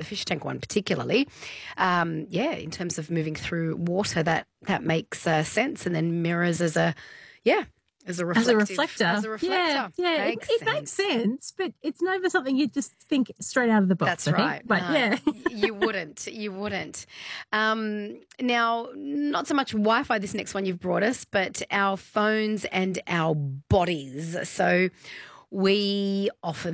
fish tank one particularly, in terms of moving through water, that makes sense. And then mirrors as a reflector. Yeah. It makes sense, but it's never something you just think straight out of the box. That's right. But yeah. You wouldn't. Now, not so much Wi-Fi, this next one you've brought us, but our phones and our bodies. So we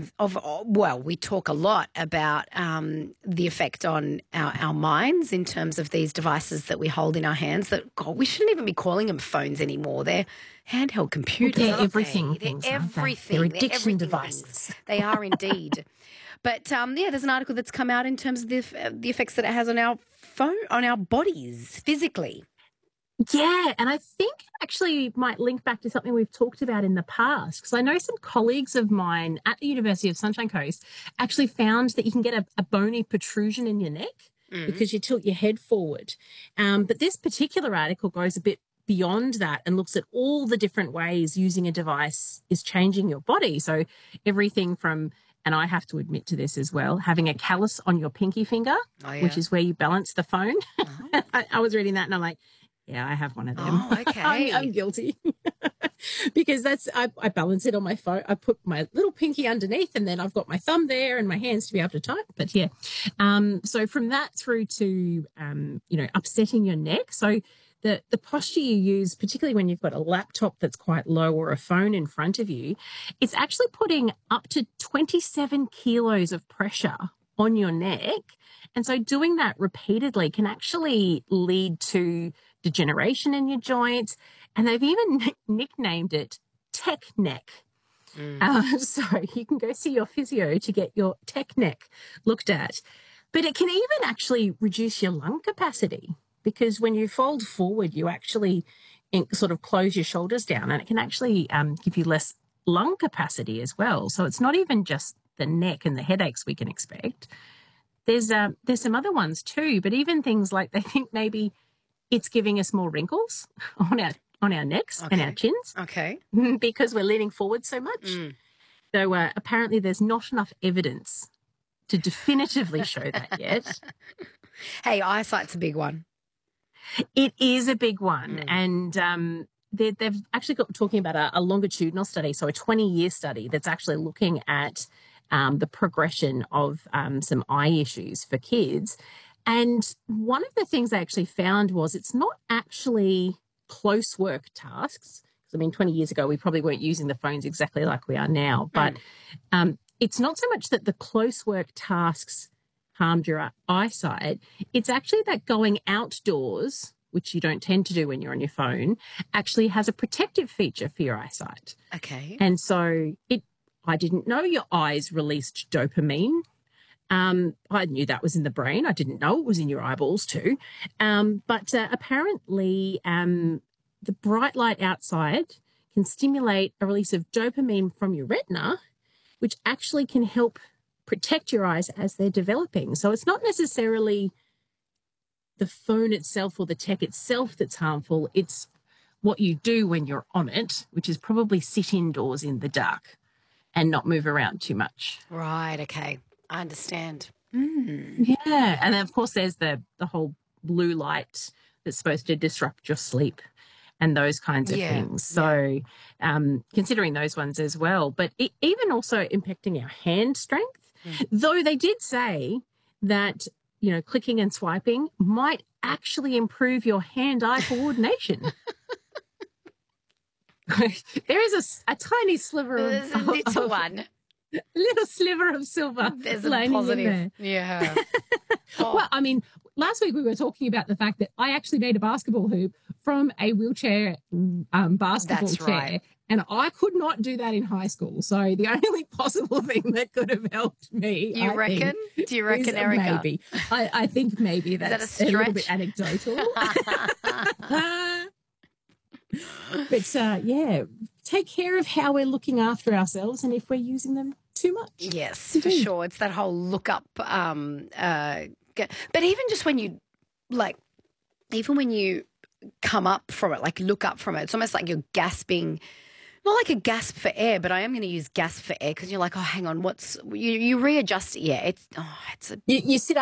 we talk a lot about the effect on our minds in terms of these devices that we hold in our hands that, God, we shouldn't even be calling them phones anymore. They're handheld computers. They're everything. They're everything. They're addiction devices. They are indeed. But, there's an article that's come out in terms of the effects that it has on our on our bodies physically. Yeah, and I think actually might link back to something we've talked about in the past, because I know some colleagues of mine at the University of Sunshine Coast actually found that you can get a bony protrusion in your neck because you tilt your head forward. But this particular article goes a bit beyond that and looks at all the different ways using a device is changing your body. So everything from, and I have to admit to this as well, having a callus on your pinky finger, which is where you balance the phone. Oh. I was reading that and I'm like, yeah, I have one of them. Oh, okay. I'm guilty because I balance it on my phone. I put my little pinky underneath and then I've got my thumb there and my hands to be able to type. But yeah, so from that through to, upsetting your neck. So the posture you use, particularly when you've got a laptop that's quite low or a phone in front of you, it's actually putting up to 27 kilos of pressure on your neck. And so doing that repeatedly can actually lead to degeneration in your joints. And they've even nicknamed it tech neck. So you can go see your physio to get your tech neck looked at. But it can even actually reduce your lung capacity, because when you fold forward, you actually sort of close your shoulders down, and it can actually give you less lung capacity as well. So it's not even just the neck and the headaches we can expect. There's some other ones too, but even things like they think maybe it's giving us more wrinkles on our necks and our chins. Okay. Because we're leaning forward so much. So apparently there's not enough evidence to definitively show that yet. Hey, eyesight's a big one. It is a big one. And they've actually got talking about a longitudinal study, so a 20-year study that's actually looking at the progression of some eye issues for kids. And one of the things they actually found was it's not actually close work tasks. Because, I mean, 20 years ago, we probably weren't using the phones exactly like we are now. But it's not so much that the close work tasks harmed your eyesight. It's actually that going outdoors, which you don't tend to do when you're on your phone, actually has a protective feature for your eyesight. Okay. And so I didn't know your eyes released dopamine. I knew that was in the brain. I didn't know it was in your eyeballs too. But apparently the bright light outside can stimulate a release of dopamine from your retina, which actually can help protect your eyes as they're developing. So it's not necessarily the phone itself or the tech itself that's harmful. It's what you do when you're on it, which is probably sit indoors in the dark and not move around too much. Right, okay. I understand. Yeah. And then, of course, there's the whole blue light that's supposed to disrupt your sleep and those kinds of things. So considering those ones as well, but even also impacting our hand strength, though they did say that, clicking and swiping might actually improve your hand-eye coordination. There is a tiny sliver There's a little one. Little sliver of silver. There's a positive. Yeah. Well, I mean, last week we were talking about the fact that I actually made a basketball hoop from a wheelchair basketball chair. Right. And I could not do that in high school. So the only possible thing that could have helped me, Do you reckon, Erica? Maybe. I think maybe that's a little bit anecdotal. But, take care of how we're looking after ourselves and if we're using them too much. Yes, for sure. It's that whole look up. But even just when you, even when you come up from it, look up from it, it's almost like you're gasping. Not like a gasp for air, but I am going to use gasp for air because you're like, oh, hang on, you readjust it. Yeah, you sit up.